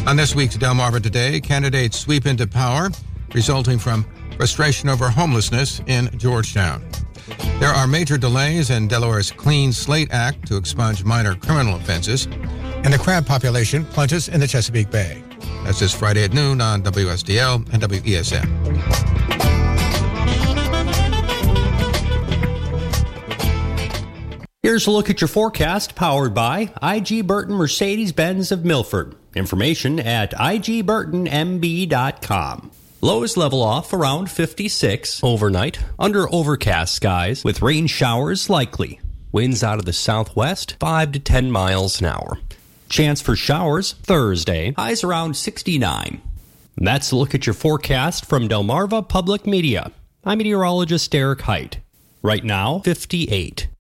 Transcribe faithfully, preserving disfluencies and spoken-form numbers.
On this week's Delmarva Today, candidates sweep into power, resulting from frustration over homelessness in Georgetown. There are major delays in Delaware's Clean Slate Act to expunge minor criminal offenses, and the crab population plunges in the Chesapeake Bay. That's this Friday at noon on W S D L and W E S N. Here's a look at your forecast, powered by I G Burton Mercedes-Benz of Milford. Information at I G burton M B dot com. Lows level off around fifty-six overnight, under overcast skies with rain showers likely. Winds out of the southwest, five to ten miles an hour. Chance for showers Thursday, highs around sixty-nine. That's a look at your forecast from Delmarva Public Media. I'm meteorologist Derek Height. Right now, fifty-eight.